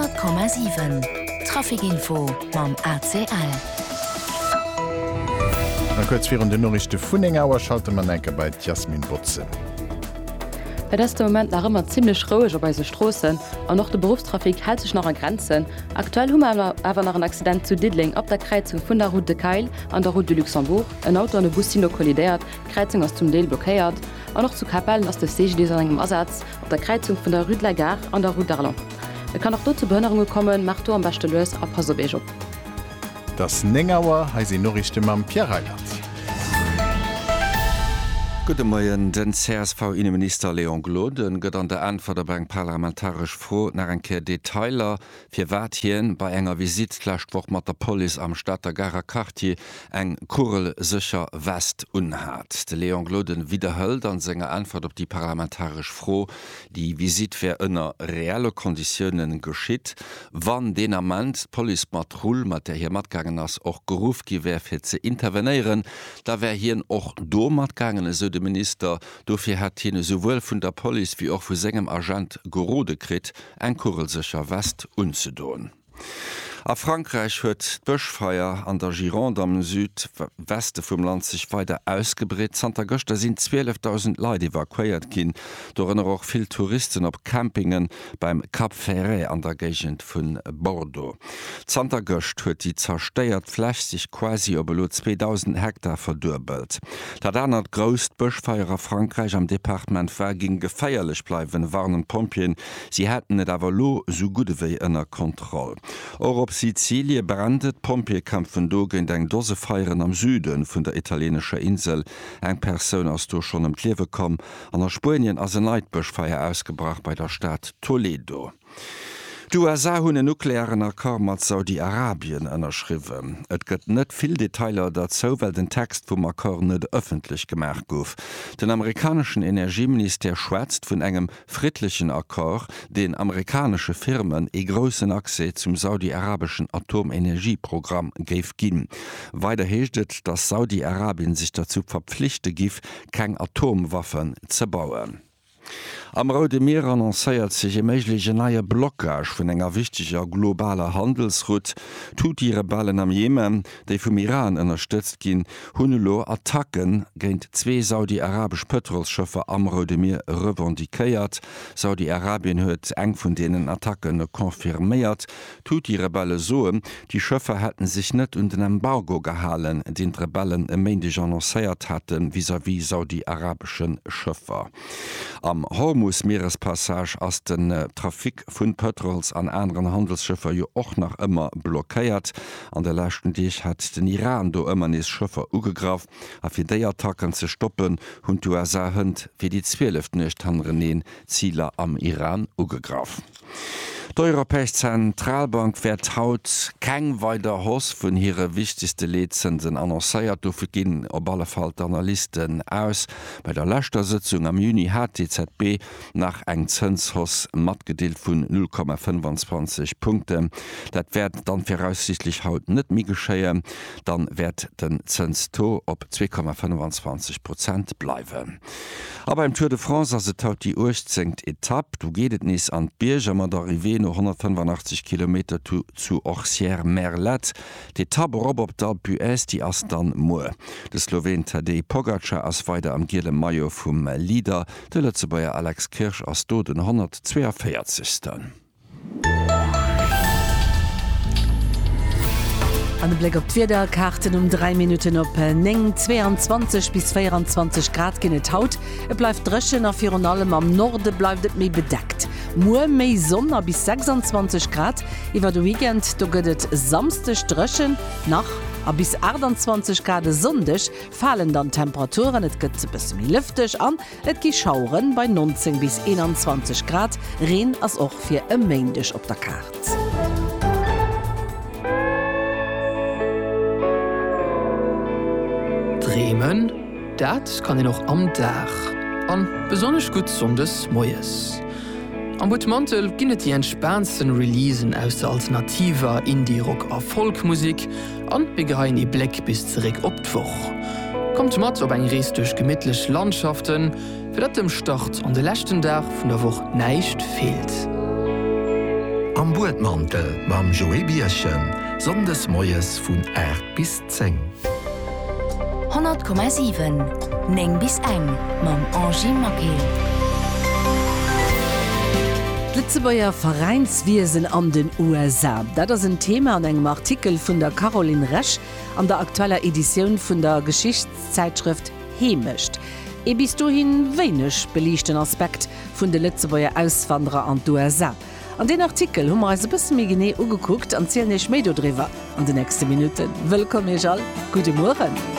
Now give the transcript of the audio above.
100,7 Trafikinfo mam ACL. Kurz vir de Norrichte Funingauer schalte man enke bei Jasmin Butze. Bei das Moment nach immer ziemlich ruhig op bei se Strossen an noch de Berufstrafik hält sich noch an Grenzen. Aktuell hummer awer nach een Accident zu Didling op der Kreizung vun der Route de Keil an der Route de Luxemburg. Ein Auto an de Busino kollidiert, Kreizung aus zum Deel blockéiert, an noch zu Kapellen aus der CGD engem Ersatz op der Kreizung vun der Rue de la Gare an der Route d'Arlon. Kann auch dort zu Behinderungen kommen, macht du am beste Lös a Passobejo. Das Nengauer heise Norrichte mam Pierre Heiland. Guten Morgen, den CSV-Innenminister Leon Gloden gëtt an der Antwort der Bank parlamentarisch froh nach enke Detailer fir Watien bei enger Visitlächtwoch mat der Poli am Stadt der Gara Cartier eng kurelsicher West unhat. De Leon Gloden wiederhëlt an senger Antwort op die parlamentarisch froh, die Visit fir ënner reelle Konditionen geschitt, wann den amment Polipatroul mat der hier matgangen ass och Geruf gewwer fir ze intervenieren, da wär hien och do matgangen so de Minister dofir hat hine sowohl vun der Poli wie auch vu segem Agent gerode krit eng kurelsicher West unzudoen. A Frankreich huet d'Bëschfeier an der Gironde am Südweste vum Land sich weiter ausgebret. Santa Göster sind 12.000 Leute evakuiert gin, dorënner auch viel Touristen op Campingen beim Cap Ferret an der Gegend vun Bordeaux. Santa Göst huet die zersteiert Fläch sich quasi op 2000 Hektar verdurbelt. Dat an hat grost Bëschfeier a Frankreich am Departement vergin gefeierlich bleiwen warnen Pompien, sie hätten net awer lo so gute wéi ënner Kontroll. Op Sizilien brandet Pompierkämpfen dogen eng Dose feieren am Süden vun der italienischer Insel. Eng Person aus du schon im Klewe kom, an der Spanien as een Leitböschfeier ausgebracht bei der Stadt Toledo. Die USA hunn en nuklearen Akkor mat Saudi-Arabien ënnerschriwen. Et gëtt net vill Detailer dazu, well den Text vum Akkor net öffentlich gemerk gouf. Den amerikanischen Energieminister schwätzt vun engem friedlichen Akkor, den amerikanische Firmen e grossen Akse zum saudi-arabischen Atomenergieprogramm géif ginn. Weiter heeschtet, dass Saudi-Arabien sich dazu verpflichte gif, keng Atomwaffen ze bauen. Am Rote Meer annoncéiert sich e méigliche neie Blockage vun enger wichtiger globaler Handelsroute. Tut die Rebellen am Jemen, déi vum Iran ënnerstëtzt ginn, hunlo Attacken géint 2 saudi-arabisch Petrolschëffer am Rote Meer revendikéiert. Saudi-Arabien huet eng vun denen Attacken konfirméiert. Tut die Rebelle soen, die Schëffer hätten sich net un den Embargo gehalen, den Rebellen méindig annoncéiert hatten vis-à-vis saudi-arabischen Schëffer. Am Hormuz-Meerespassage ass den Trafik vun Petrols an anderen Handelsschëffer jo och nach ëmmer blockéiert. An der lächten Dich hat den Iran do ëmmer nees Schëffer ugegraf, a fir déi Attacken ze stoppen hunn du ersahend fir die 12 nicht hanreneen Zieler am Iran ugegraf. D'Europäesch Zentralbank werd haut keng weiter Hoss vun hire wichtigste Leezensen annoncéiert do ginn op alle Fall Analysten aus. Bei der lächter Sitzung am Juni hat die EZB nach eng Zinshoss mat gedeelt vun 0,25 Punkte. Dat werd dann voraussichtlich haut net mi geschéien, dann werd den Zinsto op 2,25% bleiwen. Aber im Tour de France as se haut die urzenkt Etapp, du gehtt nies an Bierger mat d'Arrivée no 185 km zu Orsières-Merlet. D'Etapp op d'Alpe d'Huez die ass dann Moer. De Slowen Tadej Pogacar ass weiter am giele Maillot vum Leader, de Lëtzebauer Alex Kirsch ass do den 142. An den Blick op d'Wederkarten 3 Minuten op neng 22 bis 24 Grad genet haut. Et bleif dreschen a Fi allem am Norde bleibt et méi bedeckt. Moer méi Sonner bis 26 Grad. Iwer de Weekend do gëtt samstech dreschen nach a bis 28 Grad sondech fallen dann Temperaturen, et gëtt ze bis mi lüftech an, et gi Schauren bei 19 bis 21 Grad, Reen ass och fir e méindech op der Kart. Bremen, dat kann noch am Dach. An besonders gut sondes Moes. Am Butmantel ginnet die entspannsten Releasen aus der alternativer Indie-Rock a Folkmusik an begehein e Black bis zurück opdwoch. Kommt mat op eng Rees durch gemidtlech Landschaften, fir dat dem Start an de lächten Dach vun der Woch neicht fehlt. Am am Bootmantel mam Joe Bierchen, sondes Moes vun 8 bis 10. 100,7 Neng bis eng mam Angie Makel. Litzebauer Vereinswiesen an den USA. Dat ist ein Thema an engem Artikel vun der Caroline Resch an der aktueller Edition vun der Geschichtszeitschrift Hemischt. Bis duhin wenig belichten Aspekt vun de Litzebauer Auswanderer an den USA. An den Artikel hummer als bis mé gené ugeguckt an zielnech Medodriver an de nächste Minuten. Willkommen, Ejal. Gute Morgen.